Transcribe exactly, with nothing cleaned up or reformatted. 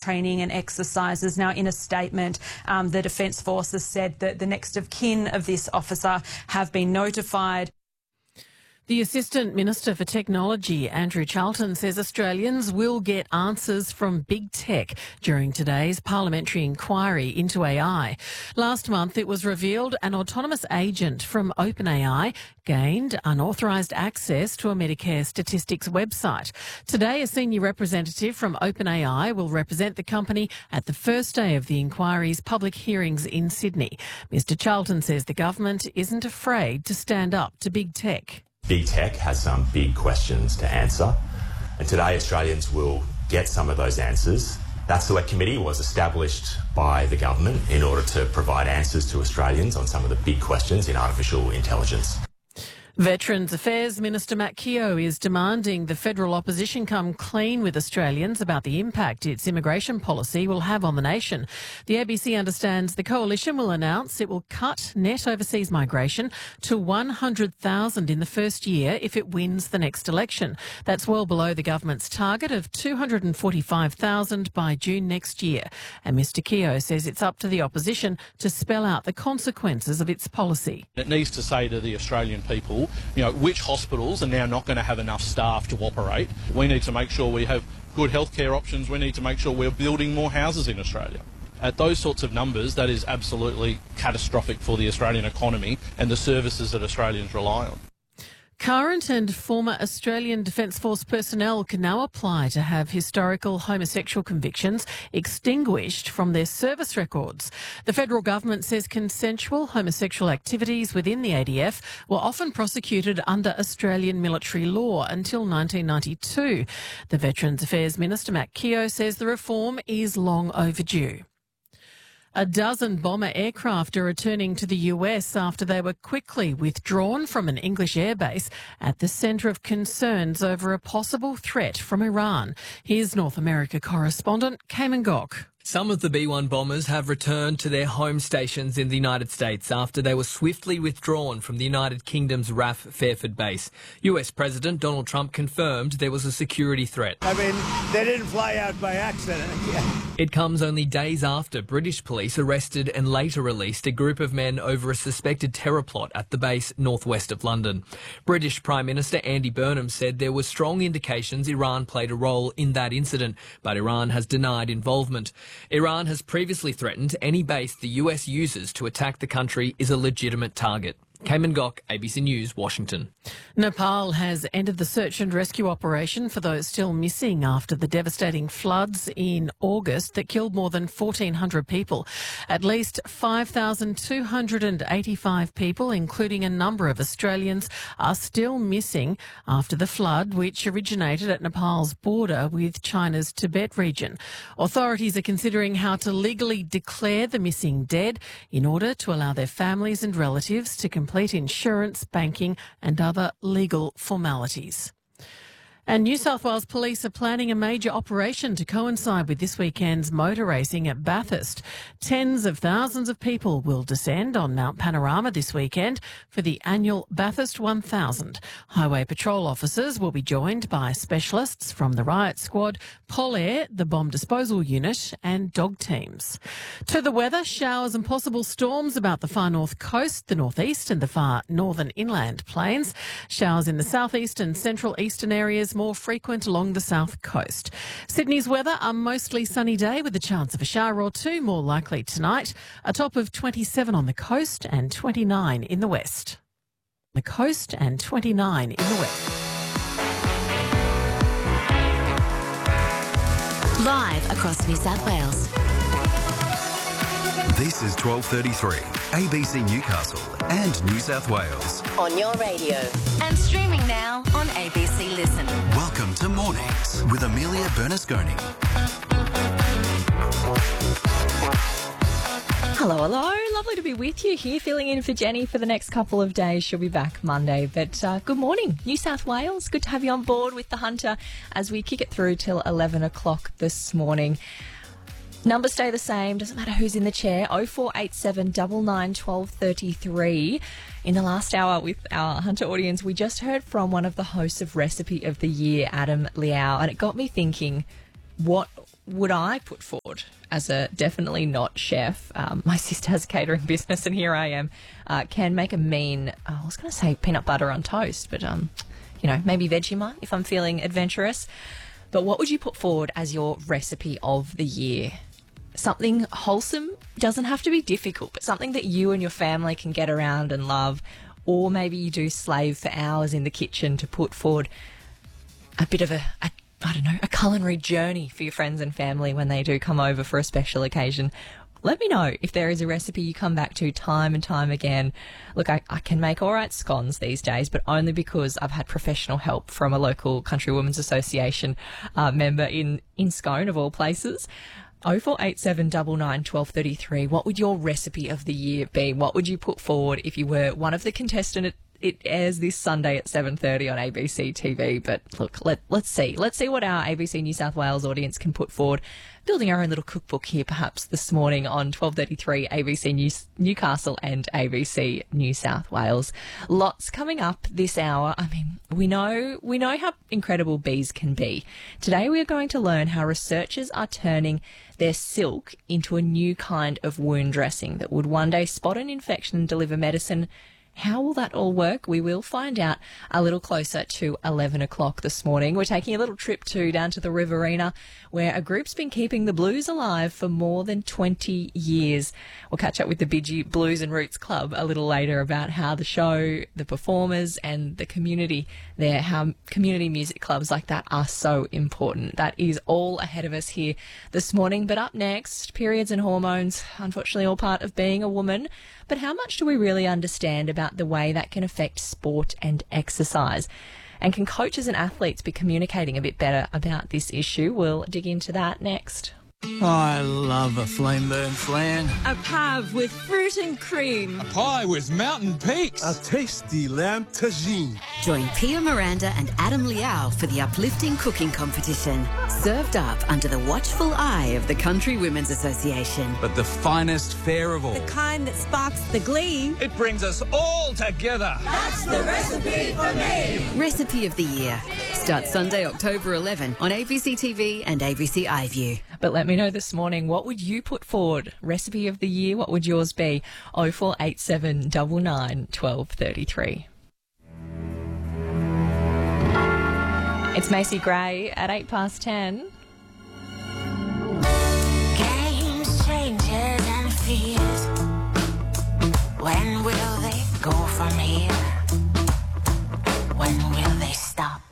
training and exercises. Now, in a statement, um, the Defence Forces said that the next of kin of this officer have been notified. The Assistant Minister for Technology, Andrew Charlton, says Australians will get answers from big tech during today's parliamentary inquiry into A I. Last month, it was revealed an autonomous agent from OpenAI gained unauthorised access to a Medicare statistics website. Today, a senior representative from OpenAI will represent the company at the first day of the inquiry's public hearings in Sydney. Mister Charlton says the government isn't afraid to stand up to big tech. Big tech has some big questions to answer, and today Australians will get some of those answers. That select committee was established by the government in order to provide answers to Australians on some of the big questions in artificial intelligence. Veterans Affairs Minister Matt Keogh is demanding the federal opposition come clean with Australians about the impact its immigration policy will have on the nation. The A B C understands the coalition will announce it will cut net overseas migration to one hundred thousand in the first year if it wins the next election. That's well below the government's target of two hundred forty-five thousand by June next year. And Mister Keogh says it's up to the opposition to spell out the consequences of its policy. It needs to say to the Australian people, you know, which hospitals are now not going to have enough staff to operate. We need to make sure we have good healthcare options. We need to make sure we're building more houses in Australia. At those sorts of numbers, that is absolutely catastrophic for the Australian economy and the services that Australians rely on. Current and former Australian Defence Force personnel can now apply to have historical homosexual convictions extinguished from their service records. The federal government says consensual homosexual activities within the A D F were often prosecuted under Australian military law until nineteen ninety-two. The Veterans Affairs Minister Matt Keogh says the reform is long overdue. A dozen bomber aircraft are returning to the U S after they were quickly withdrawn from an English airbase at the centre of concerns over a possible threat from Iran. Here's North America correspondent Cayman Gok. Some of the B one bombers have returned to their home stations in the United States after they were swiftly withdrawn from the United Kingdom's R A F Fairford base. U S President Donald Trump confirmed there was a security threat. I mean, they didn't fly out by accident. Yeah. It comes only days after British police arrested and later released a group of men over a suspected terror plot at the base northwest of London. British Prime Minister Andy Burnham said there were strong indications Iran played a role in that incident, but Iran has denied involvement. Iran has previously threatened any base the U S uses to attack the country is a legitimate target. Cayman Gok, A B C News, Washington. Nepal has ended the search and rescue operation for those still missing after the devastating floods in August that killed more than fourteen hundred people. At least five thousand two hundred eighty-five people, including a number of Australians, are still missing after the flood, which originated at Nepal's border with China's Tibet region. Authorities are considering how to legally declare the missing dead in order to allow their families and relatives to complete insurance, banking and other legal formalities. And New South Wales Police are planning a major operation to coincide with this weekend's motor racing at Bathurst. Tens of thousands of people will descend on Mount Panorama this weekend for the annual Bathurst one thousand. Highway patrol officers will be joined by specialists from the Riot Squad, Pol Air, the Bomb Disposal Unit and dog teams. To the weather, showers and possible storms about the far north coast, the northeast and the far northern inland plains. Showers in the southeast and central eastern areas, more frequent along the south coast. Sydney's weather, a mostly sunny day with a chance of a shower or two, more likely tonight. A top of twenty-seven on the coast and twenty-nine in the west. The coast and twenty-nine in the west. Live across New South Wales. This is twelve thirty-three, A B C Newcastle and New South Wales. On your radio. And streaming now on A B C Listen. Welcome to Mornings with Amelia Bernasconi. Hello, hello. Lovely to be with you here, filling in for Jenny for the next couple of days. She'll be back Monday. But uh, good morning, New South Wales. Good to have you on board with The Hunter as we kick it through till eleven o'clock this morning. Numbers stay the same, doesn't matter who's in the chair, oh four eight seven, nine nine, one two three three. In the last hour with our Hunter audience, we just heard from one of the hosts of Recipe of the Year, Adam Liao, and it got me thinking, what would I put forward as a definitely not chef? Um, my sister has a catering business, and here I am. Uh, can make a mean, I was going to say peanut butter on toast, but, um, you know, maybe Vegemite if I'm feeling adventurous. But what would you put forward as your recipe of the year? Something wholesome, doesn't have to be difficult, but something that you and your family can get around and love. Or maybe you do slave for hours in the kitchen to put forward a bit of a, a I don't know, a culinary journey for your friends and family when they do come over for a special occasion. Let me know if there is a recipe you come back to time and time again. Look, I, I can make all right scones these days, but only because I've had professional help from a local Country Women's Association uh, member in, in Scone, of all places. oh four eight seven nine nine one two three three. What would your recipe of the year be? What would you put forward if you were one of the contestants? It airs this Sunday at seven thirty on A B C T V. But look, let, let's see. Let's see what our A B C New South Wales audience can put forward. Building our own little cookbook here perhaps this morning on twelve thirty-three A B C News, Newcastle and A B C New South Wales. Lots coming up this hour. I mean, we know, we know how incredible bees can be. Today we are going to learn how researchers are turning their silk into a new kind of wound dressing that would one day spot an infection and deliver medicine. How will that all work? We will find out a little closer to eleven o'clock this morning. We're taking a little trip to down to the Riverina, where a group's been keeping the blues alive for more than twenty years. We'll catch up with the Bidgie Blues and Roots Club a little later about how the show, the performers and the community there, how community music clubs like that are so important. That is all ahead of us here this morning. But up next, periods and hormones, unfortunately all part of being a woman. But how much do we really understand about the way that can affect sport and exercise? And can coaches and athletes be communicating a bit better about this issue? We'll dig into that next. I love a flame burn flan. A pave with fruit and cream. A pie with mountain peaks. A tasty lamb tagine. Join Pia Miranda and Adam Liao for the uplifting cooking competition. Served up under the watchful eye of the Country Women's Association. But the finest fare of all. The kind that sparks the glee. It brings us all together. That's the recipe for me. Recipe of the year. Starts Sunday, October eleventh on A B C T V and A B C iView. But let me know this morning, what would you put forward? Recipe of the year, what would yours be? oh four eight seven nine nine one two three three. It's Macy Gray at eight past ten. Games, changes and fears. When will they go from here?